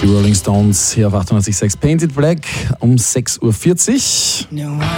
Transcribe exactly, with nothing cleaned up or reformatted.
Die Rolling Stones hier auf achtundneunzig Komma sechs Painted Black um sechs Uhr vierzig.